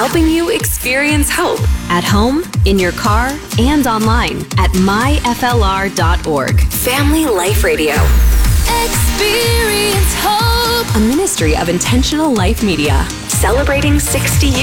helping you experience hope at home, in your car, and online at myflr.org. Family Life Radio. Experience hope. A ministry of Intentional Life Media. Celebrating 60 years.